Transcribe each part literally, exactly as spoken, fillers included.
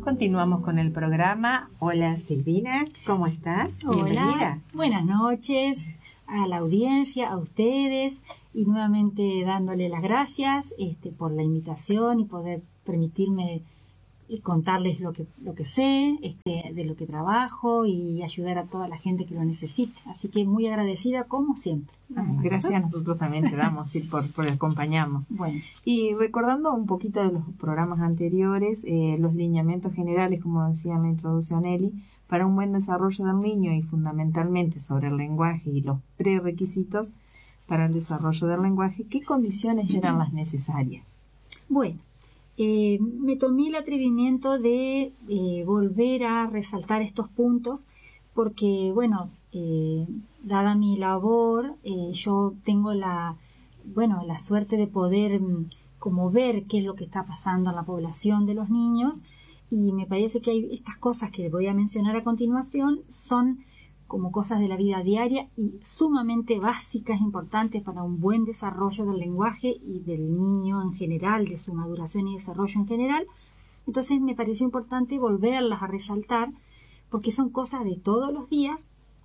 Continuamos con el programa. Hola Silvina, ¿cómo estás? Hola, bienvenida. Buenas noches a la audiencia, a ustedes, y nuevamente dándole las gracias este, por la invitación y poder permitirme contarles lo que lo que sé, este, de lo que trabajo y ayudar a toda la gente que lo necesite. Así que muy agradecida como siempre. Ah, gracias a nosotros también te damos sí, por, por acompañarnos. Bueno. Y recordando un poquito de los programas anteriores, eh, los lineamientos generales, como decía en la introducción Eli, para un buen desarrollo del niño y fundamentalmente sobre el lenguaje y los prerequisitos para el desarrollo del lenguaje, ¿qué condiciones eran las necesarias? Bueno, eh, me tomé el atrevimiento de eh, volver a resaltar estos puntos porque, bueno, eh, dada mi labor, eh, yo tengo la, bueno, la suerte de poder mm, como ver qué es lo que está pasando en la población de los niños, y me parece que hay estas cosas que voy a mencionar a continuación son como cosas de la vida diaria y sumamente básicas, importantes para un buen desarrollo del lenguaje y del niño en general, de su maduración y desarrollo en general. Entonces me pareció importante volverlas a resaltar porque son cosas de todos los días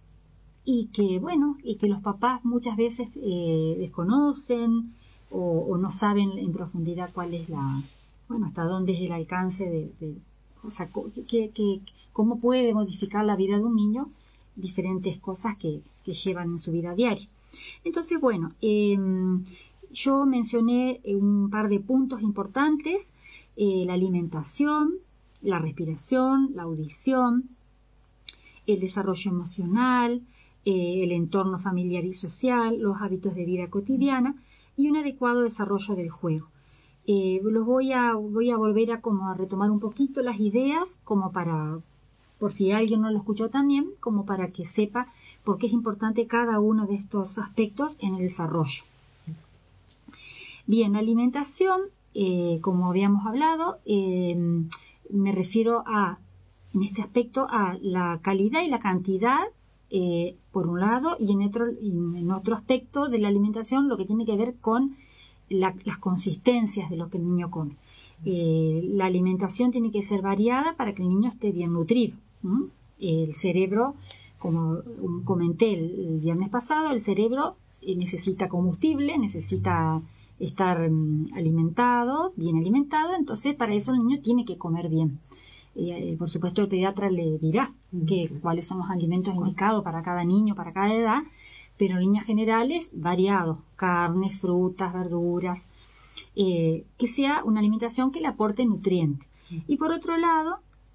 y que, bueno, y que los papás muchas veces eh, desconocen o, o no saben en profundidad cuál es la, bueno, hasta dónde es el alcance de, de o sea, que, que, cómo puede modificar la vida de un niño diferentes cosas que, que llevan en su vida diaria. Entonces, bueno, eh, yo mencioné un par de puntos importantes, eh, la alimentación, la respiración, la audición, el desarrollo emocional, eh, el entorno familiar y social, los hábitos de vida cotidiana y un adecuado desarrollo del juego. Eh, los voy a, voy a volver a como a retomar un poquito las ideas como para, por si alguien no lo escuchó también, como para que sepa por qué es importante cada uno de estos aspectos en el desarrollo. Bien, alimentación, eh, como habíamos hablado, eh, me refiero a, en este aspecto, a la calidad y la cantidad, eh, por un lado, y en otro, en otro aspecto de la alimentación, lo que tiene que ver con la, las consistencias de lo que el niño come. Eh, la alimentación tiene que ser variada para que el niño esté bien nutrido. ¿Mm? El cerebro, como comenté el, el viernes pasado, el cerebro eh, necesita combustible, necesita estar um, alimentado, bien alimentado, entonces para eso el niño tiene que comer bien. Eh, por supuesto el pediatra le dirá que, cuáles son los alimentos indicados para cada niño, para cada edad, pero en líneas generales variado, carnes, frutas, verduras, eh, que sea una alimentación que le aporte nutrientes. Y por otro lado,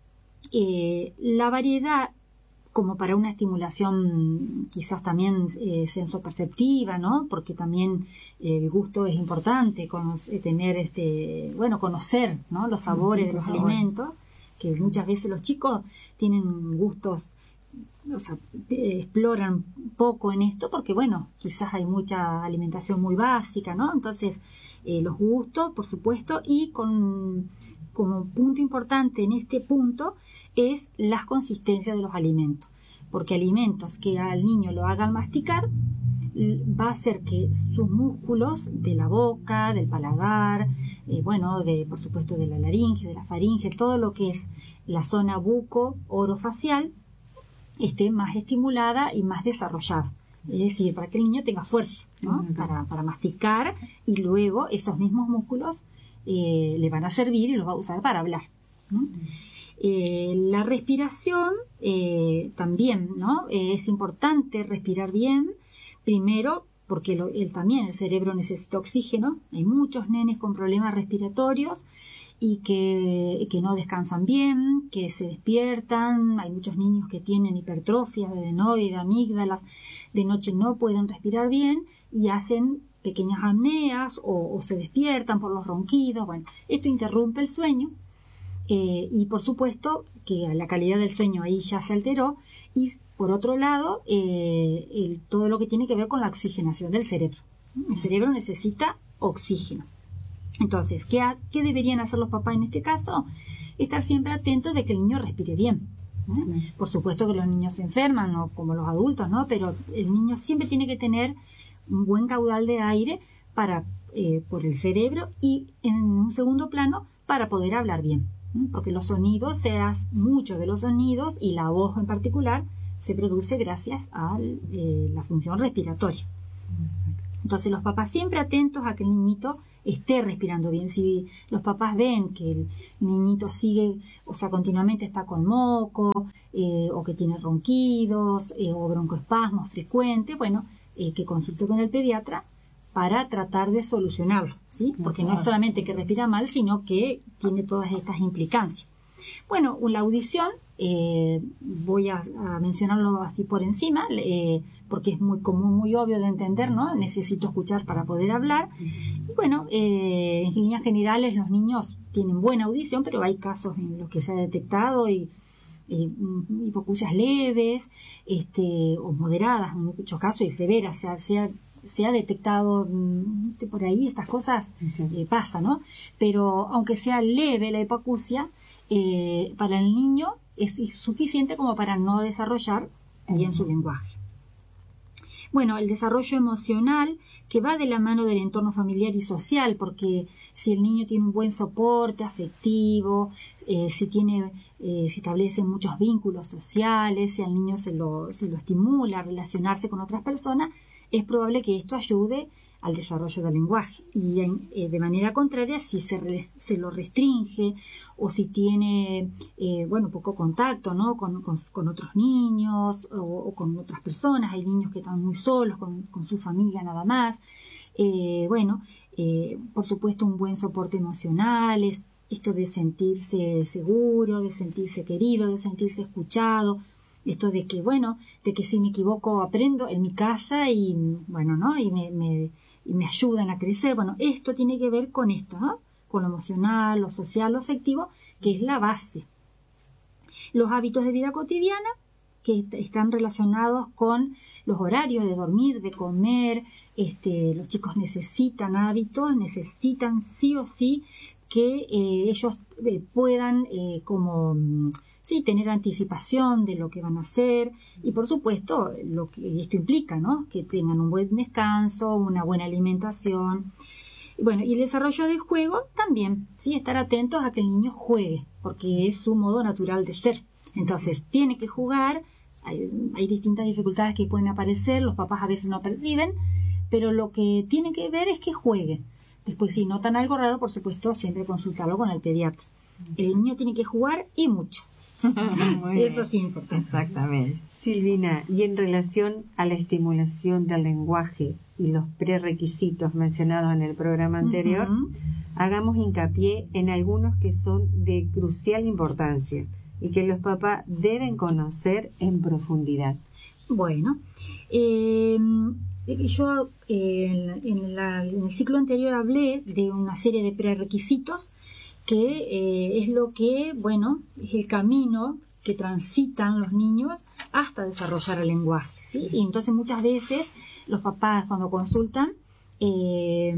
eh, la variedad como para una estimulación quizás también eh, sensoperceptiva, ¿no? Porque también eh, el gusto es importante, conocer, tener este, bueno, conocer, ¿no? Los sabores de los sabores. alimentos, que muchas veces los chicos tienen gustos, o sea, eh, exploran poco en esto porque, bueno, quizás hay mucha alimentación muy básica, ¿no? Entonces, eh, los gustos, por supuesto, y con como punto importante en este punto es las consistencias de los alimentos, porque alimentos que al niño lo hagan masticar va a hacer que sus músculos de la boca, del paladar, eh, bueno, de por supuesto de la laringe, de la faringe, todo lo que es la zona buco-orofacial esté más estimulada y más desarrollada. Es decir, para que el niño tenga fuerza, ¿no? Uh-huh. para, para masticar, y luego esos mismos músculos eh, le van a servir y los va a usar para hablar, ¿no? Uh-huh. Eh, la respiración eh, también, ¿no? Eh, es importante respirar bien, primero porque lo, él también, el cerebro necesita oxígeno. Hay muchos nenes con problemas respiratorios y que, que no descansan bien, que se despiertan. Hay muchos niños que tienen hipertrofias de adenoides, de amígdalas, de noche no pueden respirar bien y hacen pequeñas apneas o, o se despiertan por los ronquidos. Bueno, esto interrumpe el sueño. Eh, y por supuesto que la calidad del sueño ahí ya se alteró, y por otro lado eh, el, todo lo que tiene que ver con la oxigenación del cerebro. El cerebro necesita oxígeno. Entonces, ¿qué, ha, ¿qué deberían hacer los papás en este caso? Estar siempre atentos de que el niño respire bien, ¿eh? Por supuesto que los niños se enferman, ¿no? Como los adultos, ¿no? Pero el niño siempre tiene que tener un buen caudal de aire para, eh, por el cerebro, y en un segundo plano para poder hablar bien. porque los sonidos, seas muchos de los sonidos y la voz en particular, se produce gracias a eh, la función respiratoria. Entonces los papás siempre atentos a que el niñito esté respirando bien. Si los papás ven que el niñito sigue, o sea, continuamente está con moco, eh, o que tiene ronquidos, eh, o broncoespasmos frecuentes, bueno, eh, que consulte con el pediatra para tratar de solucionarlo, ¿sí? Porque no es solamente que respira mal, sino que tiene todas estas implicancias. Bueno, la audición, eh, voy a, a mencionarlo así por encima, eh, porque es muy común, muy obvio de entender, ¿no? Necesito escuchar para poder hablar. Y bueno, eh, en líneas generales los niños tienen buena audición, pero hay casos en los que se ha detectado y, y hipoacusias leves, este, o moderadas, en muchos casos, y severas, se ha, se ha, se ha detectado por ahí, estas cosas sí. eh, pasan, ¿no? Pero aunque sea leve la hipoacusia, eh, para el niño es suficiente como para no desarrollar bien su lenguaje. Bueno, el desarrollo emocional, que va de la mano del entorno familiar y social, porque si el niño tiene un buen soporte afectivo, eh, si tiene, eh, si establece muchos vínculos sociales, si al niño se lo, se lo estimula a relacionarse con otras personas, es probable que esto ayude al desarrollo del lenguaje. Y en, eh, de manera contraria, si se, re, se lo restringe o si tiene, eh, bueno, poco contacto, ¿no? con, con, con otros niños o, o con otras personas, hay niños que están muy solos con, con su familia nada más, eh, bueno, eh, por supuesto un buen soporte emocional, es, esto de sentirse seguro, de sentirse querido, de sentirse escuchado, esto de que, bueno, de que si me equivoco aprendo en mi casa y, bueno, ¿no? Y me, me, y me ayudan a crecer. Bueno, esto tiene que ver con esto, ¿no? Con lo emocional, lo social, lo afectivo, que es la base. Los hábitos de vida cotidiana, que est- están relacionados con los horarios de dormir, de comer. Este, los chicos necesitan hábitos, necesitan sí o sí que eh, ellos eh, puedan eh, como... Sí, tener anticipación de lo que van a hacer y, por supuesto, lo que esto implica, ¿no? Que tengan un buen descanso, una buena alimentación. Y bueno, y el desarrollo del juego también, ¿sí? Estar atentos a que el niño juegue, porque es su modo natural de ser. Entonces, tiene que jugar, hay, hay distintas dificultades que pueden aparecer, los papás a veces no perciben, pero lo que tiene que ver es que juegue. Después, si notan algo raro, por supuesto, siempre consultarlo con el pediatra. El niño tiene que jugar y mucho. Eso sí es importante. Exactamente. Silvina, y en relación a la estimulación del lenguaje y los prerequisitos mencionados en el programa anterior, uh-huh. hagamos hincapié en algunos que son de crucial importancia y que los papás deben conocer en profundidad. Bueno, eh, yo eh, en, la, en el ciclo anterior hablé de una serie de prerequisitos que eh, es lo que, bueno, es el camino que transitan los niños hasta desarrollar el lenguaje, ¿sí? Y entonces muchas veces los papás cuando consultan, eh,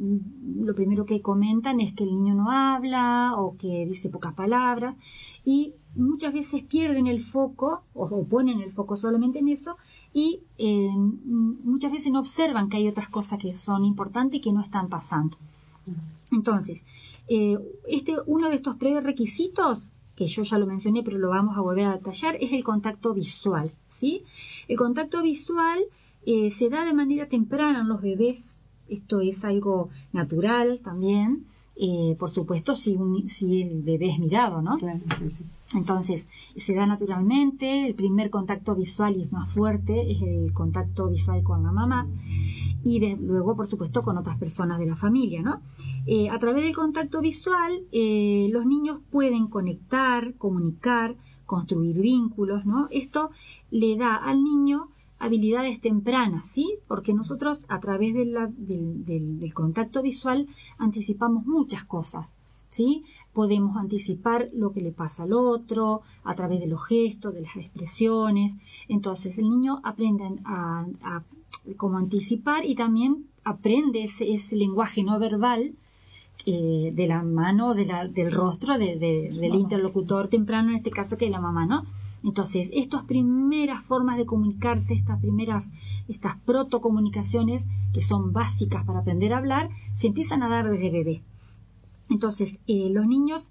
lo primero que comentan es que el niño no habla o que dice pocas palabras y muchas veces pierden el foco o, o ponen el foco solamente en eso y eh, muchas veces no observan que hay otras cosas que son importantes y que no están pasando. Entonces, Eh, este, uno de estos prerequisitos, que yo ya lo mencioné, pero lo vamos a volver a detallar, es el contacto visual, ¿sí? El contacto visual eh, se da de manera temprana en los bebés, esto es algo natural también, eh, por supuesto, si, un, si el bebé es mirado, ¿no? Claro, sí, sí. Entonces, se da naturalmente, el primer contacto visual y es más fuerte, es el contacto visual con la mamá, y de, luego, por supuesto, con otras personas de la familia, ¿no? Eh, a través del contacto visual, eh, los niños pueden conectar, comunicar, construir vínculos, ¿no? Esto le da al niño habilidades tempranas, ¿sí? Porque nosotros, a través de la, del, del, del contacto visual, anticipamos muchas cosas, ¿sí? Podemos anticipar lo que le pasa al otro, a través de los gestos, de las expresiones. Entonces, el niño aprende a, a como anticipar y también aprende ese, ese lenguaje no verbal eh, de la mano, de la, del rostro de, de, del interlocutor temprano, en este caso que es la mamá, ¿no? Entonces, estas primeras formas de comunicarse, estas primeras, estas protocomunicaciones que son básicas para aprender a hablar, se empiezan a dar desde bebé. Entonces, eh, los niños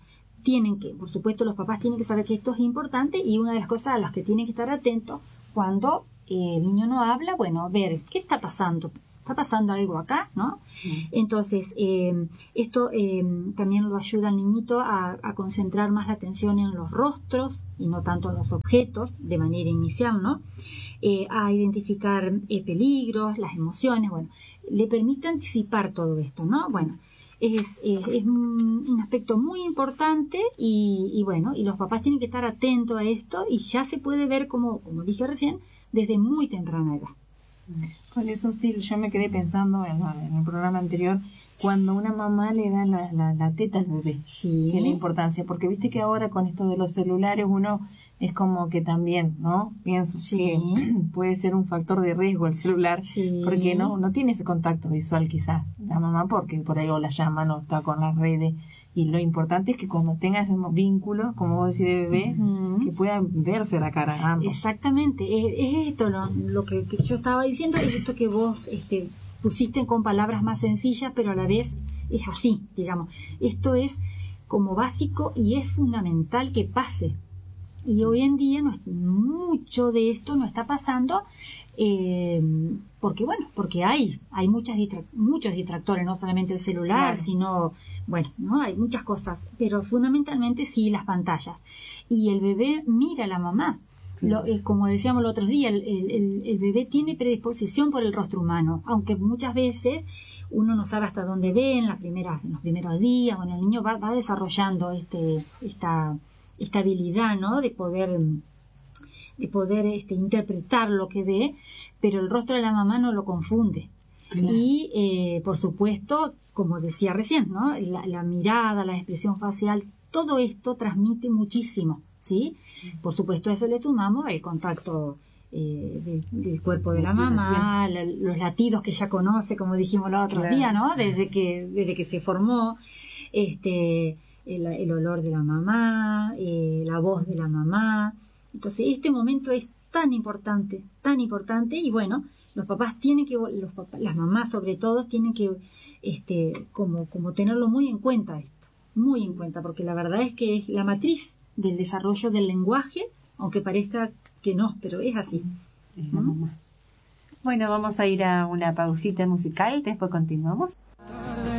tienen que, por supuesto, los papás tienen que saber que esto es importante, y una de las cosas a las que tienen que estar atentos cuando eh, el niño no habla, bueno, ver qué está pasando. Está pasando algo acá, ¿no? Sí. Entonces, eh, esto eh, también lo ayuda al niñito a, a concentrar más la atención en los rostros y no tanto en los objetos de manera inicial, ¿no? Eh, a identificar eh, peligros, las emociones, bueno, le permite anticipar todo esto, ¿no? Bueno, es, es, es un, un aspecto muy importante y, y bueno, y los papás tienen que estar atentos a esto, y ya se puede ver, como, como dije recién, desde muy temprana edad. Con eso sí, yo me quedé pensando en, en el programa anterior, cuando una mamá le da la, la, la teta al bebé, sí, que es la importancia, porque viste que ahora con esto de los celulares uno es como que también, ¿no? Pienso sí. que puede ser un factor de riesgo el celular, sí. porque no no tiene ese contacto visual quizás la mamá, porque por ahí o la llama, no está con las redes. Y lo importante es que cuando tenga ese vínculo, como vos decís, de bebé, uh-huh, que puedan verse la cara a ambos. Exactamente, es, es esto lo, lo que, que yo estaba diciendo, es esto que vos este, pusiste con palabras más sencillas, pero a la vez es así, digamos. Esto es como básico y es fundamental que pase. Y hoy en día no, mucho de esto no está pasando, eh, porque bueno, porque hay hay muchas distra- muchos distractores, no solamente el celular, claro, sino, bueno, no hay muchas cosas, pero fundamentalmente sí las pantallas. Y el bebé mira a la mamá. Lo, eh, como decíamos el otro día, el, el, el bebé tiene predisposición por el rostro humano, aunque muchas veces uno no sabe hasta dónde ve en, las primeras, en los primeros días. Bueno, el niño va, va desarrollando este esta esta habilidad, ¿no? De poder, de poder este, interpretar lo que ve, pero el rostro de la mamá no lo confunde. Claro. Y, eh, por supuesto, como decía recién, ¿no? La, la mirada, la expresión facial, todo esto transmite muchísimo, ¿sí? Por supuesto, a eso le sumamos el contacto eh, del, del cuerpo de la mamá, la, los latidos que ella conoce, como dijimos los otros claro. días, ¿no? Desde que, desde que se formó, este... El, el olor de la mamá, eh, la voz de la mamá. Entonces este momento es tan importante, tan importante, y bueno, los papás tienen que, los papás, las mamás sobre todo, tienen que este, como, como tenerlo muy en cuenta esto, muy en cuenta, porque la verdad es que es la matriz del desarrollo del lenguaje, aunque parezca que no, pero es así. Es la mamá. Bueno, vamos a ir a una pausita musical, después continuamos.